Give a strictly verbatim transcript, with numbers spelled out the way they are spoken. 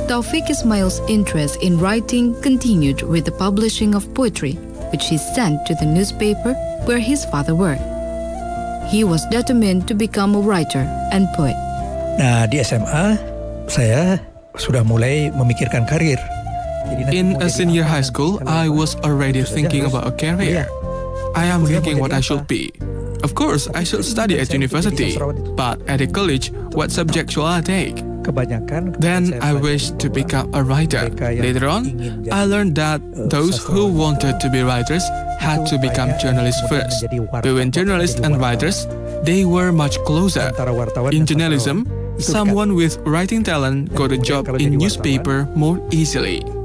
Taufik Ismail's interest in writing continued with the publishing of poetry, which he sent to the newspaper where his father worked. He was determined to become a writer and poet. Nah, di S M A, saya sudah mulai memikirkan karir. In a senior high school, I was already thinking about a career. I am thinking what I should be. Of course, I should study at university, but at a college, what subject should I take? Then I wished to become a writer. Later on, I learned that those who wanted to be writers had to become journalists first. Between journalists and writers, they were much closer. In journalism, someone with writing talent got a job in newspaper more easily.